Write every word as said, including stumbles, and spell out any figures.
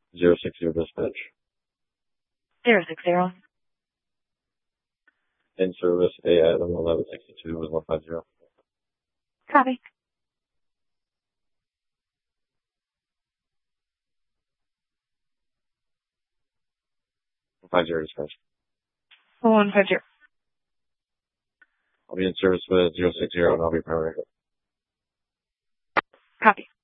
Zero six zero dispatch. Zero six zero. In service, A item eleven sixty-two with one five zero. Copy. one five zero dispatch. One five zero. I'll be in service with zero six zero and I'll be primary. Copy.